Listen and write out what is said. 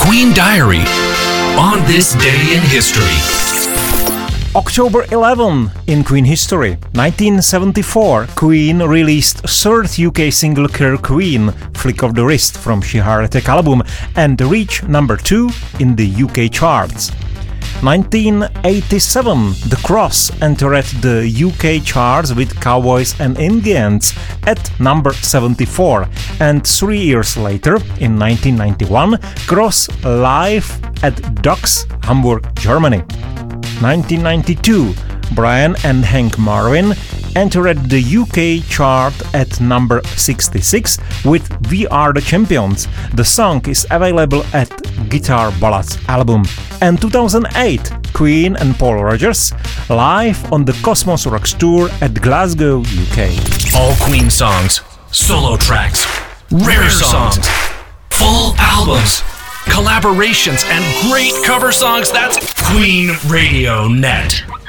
Queen Diary on this day in history. October 11 in Queen history. 1974, Queen released third UK single Killer Queen, Flick of the Wrist from She Heart Attack album, and reached number 2 in the UK charts. 1987, The Cross entered the UK charts with Cowboys and Indians at number 74, and 3 years later, in 1991, Cross live at Docks, Hamburg, Germany. 1992, Brian and Hank Marvin entered the UK chart at number 66 with We Are the Champions. The song is available at Guitar Ballads album. And 2008, Queen and Paul Rogers live on the Cosmos Rocks Tour at Glasgow, UK. All Queen songs, solo tracks, rare songs, full albums, collaborations, and great cover songs. That's Queen Radio Net.